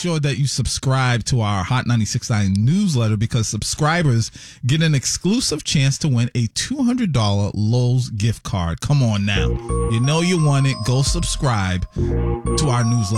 sure that you subscribe to our Hot 96.9 newsletter because subscribers get an exclusive chance to win a $200 Lowe's gift card. Come on now. You know you want it. Go subscribe to our newsletter.